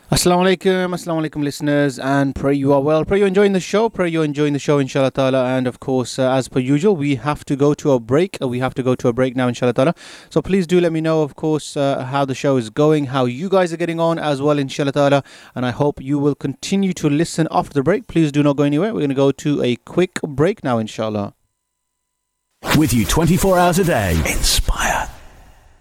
Assalamu alaikum listeners, and pray you are well. Pray you're enjoying the show. Pray you're enjoying the show, inshallah ta'ala. And of course, as per usual, we have to go to a break. We have to go to a break now, inshallah ta'ala. So please do let me know, of course, how the show is going, how you guys are getting on as well, inshallah ta'ala. And I hope you will continue to listen after the break. Please do not go anywhere. We're going to go to a quick break now, inshallah. With you 24 hours a day. Inspire.